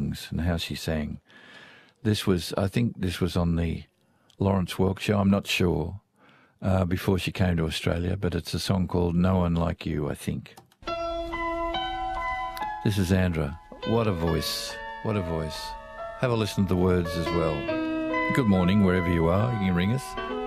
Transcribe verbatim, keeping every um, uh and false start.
songs and how she sang. This was, I think this was on the Lawrence Welk show, I'm not sure, uh, before she came to Australia, but it's a song called No One Like You, I think. This is Andra. What a voice. What a voice. Have a listen to the words as well. Good morning, wherever you are. You can ring us.